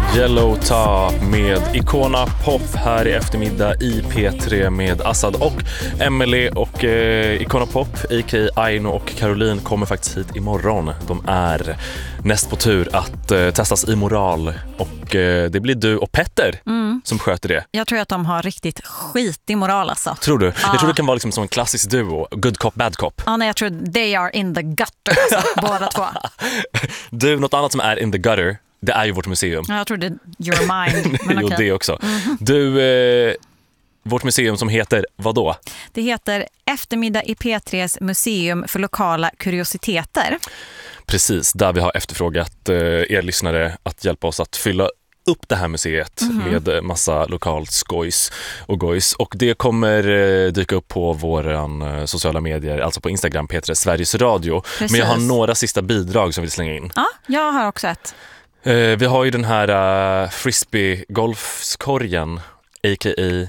Yellow Top med Icona Pop här i eftermiddag i P3 med Assad och Emily. Och Icona Pop, a.k.a. Aino och Caroline kommer faktiskt hit imorgon. De är näst på tur att testas i moral. Och det blir du och Petter som sköter det. Jag tror att de har riktigt skit i moral alltså. Tror du? Jag tror det kan vara liksom som en klassisk duo. Good cop, bad cop. Ja, nej, jag tror they are in the gutter alltså, båda två. Du, något annat som är in the gutter, det är ju vårt museum. Ja, jag trodde your mind. Men jo, okay. det också. Du, vårt museum som heter vad då? Det heter Eftermiddag i P3s museum för lokala kuriositeter. Precis, där vi har efterfrågat er lyssnare att hjälpa oss att fylla upp det här museet med massa lokalt skojs och gojs. Och det kommer dyka upp på våran sociala medier, alltså på Instagram, P3 Sveriges Radio. Precis. Men jag har några sista bidrag som vi vill slänga in. Ja, jag har också ett. Vi har ju den här frisbee-golfskorgen, a.k.a.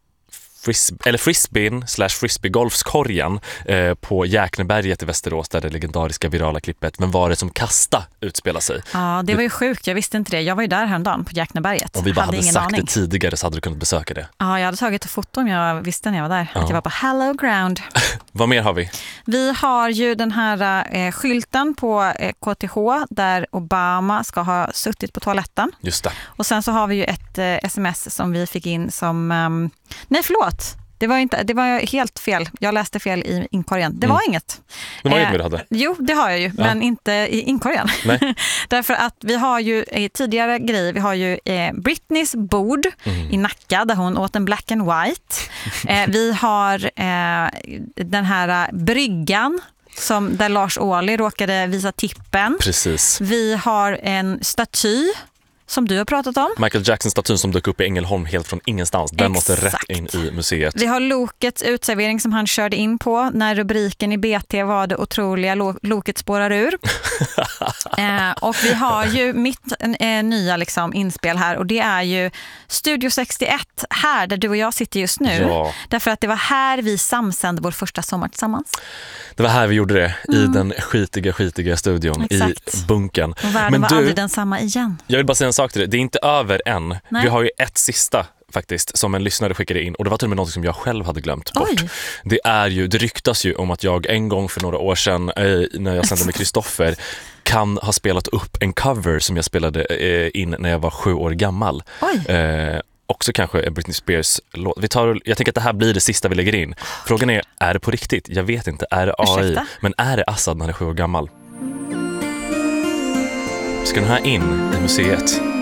frisbee-golfskorgen på Jäkneberget i Västerås, där det legendariska virala klippet "Vem var det som kasta" utspelar sig. Ja, det var ju sjukt. Jag visste inte det. Jag var ju där häromdagen på Jäkneberget. Om vi bara hade ingen sagt aning. det tidigare så hade du kunnat besöka det. Ja, jag hade tagit ett foto om jag visste när jag var där. Att jag var på Hello Ground. Vad mer har vi? Vi har ju den här skylten på KTH där Obama ska ha suttit på toaletten. Just det. Och sen så har vi ju ett sms som vi fick in som... nej, förlåt. Det var helt fel. Jag läste fel i inkorgen. Det var inget. Det var inget mer du hade. Jo, det har jag ju, men inte i inkorgen. Nej. Därför att vi har ju tidigare grejer. Vi har ju Britneys bord i Nacka där hon åt en black and white. Vi har den här bryggan där Lars Ohly råkade visa tippen. Precis. Vi har en staty som du har pratat om. Michael Jackson-statyn som dök upp i Ängelholm helt från ingenstans. Den måste rätt in i museet. Vi har Lokets utservering som han körde in på när rubriken i BT var "Det otroliga Loket spårar ur". Och vi har ju mitt nya liksom inspel här, och det är ju Studio 61 här där du och jag sitter just nu. Ja. Därför att det var här vi samsände vår första sommar tillsammans. Det var här vi gjorde det, i den skitiga studion. Exakt. I bunken. Och världen var aldrig densamma igen. Jag vill bara säga en sak till dig. Det är inte över än. Nej. Vi har ju ett sista faktiskt som en lyssnare skickade in, och det var till och med något som jag själv hade glömt bort. Oj. Det ryktas ju om att jag en gång för några år sedan när jag sände med Kristoffer kan ha spelat upp en cover som jag spelade in när jag var 7 år gammal. Oj. Också kanske en Britney Spears låt. Jag tänker att det här blir det sista vi lägger in. Frågan är det på riktigt? Jag vet inte. Är det AI? Ursäkta? Men är det Assad när han är 7 år gammal? Ska den här in i museet?